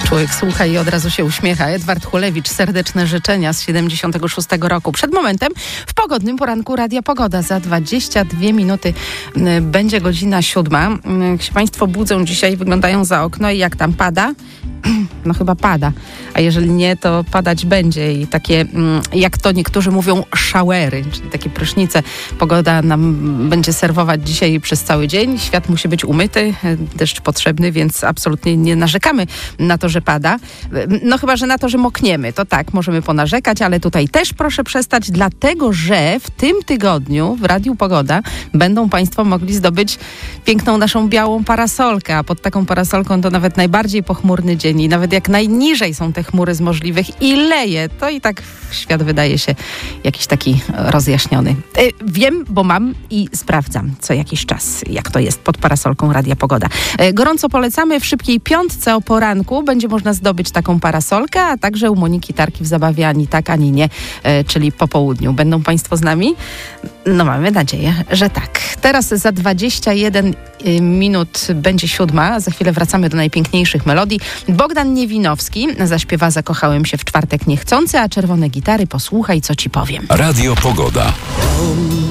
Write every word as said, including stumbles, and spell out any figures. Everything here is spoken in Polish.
Człowiek słucha i od razu się uśmiecha. Edward Hulewicz, serdeczne życzenia z siedemdziesiątego szóstego roku. Przed momentem w pogodnym poranku Radia Pogoda. Za dwadzieścia dwie minuty będzie godzina siódma. Jak się Państwo budzą dzisiaj, wyglądają za okno i jak tam pada? No chyba pada, a jeżeli nie, to padać będzie i takie, jak to niektórzy mówią, showery, czyli takie prysznice. Pogoda nam będzie serwować dzisiaj przez cały dzień. Świat musi być umyty, deszcz potrzebny, więc absolutnie nie narzekamy na to, że pada. No chyba, że na to, że mokniemy, to tak, możemy ponarzekać, ale tutaj też proszę przestać, dlatego że w tym tygodniu w Radiu Pogoda będą Państwo mogli zdobyć piękną naszą białą parasolkę, a pod taką parasolką to nawet najbardziej pochmurny dzień i nawet jak najniżej są te chmury z możliwych i leje, to i tak świat wydaje się jakiś taki rozjaśniony. E, wiem, bo mam i sprawdzam co jakiś czas, jak to jest pod parasolką Radia Pogoda. E, gorąco polecamy, w szybkiej piątce o poranku będzie można zdobyć taką parasolkę, a także u Moniki Tarki w zabawie ani tak, ani nie, e, czyli po południu. Będą Państwo z nami? No mamy nadzieję, że tak. Teraz za dwadzieścia jeden minut będzie siódma. Za chwilę wracamy do najpiękniejszych melodii. Bogdan Niewinowski zaśpiewa Zakochałem się w czwartek niechcący, a Czerwone Gitary posłuchaj, co ci powiem. Radio Pogoda.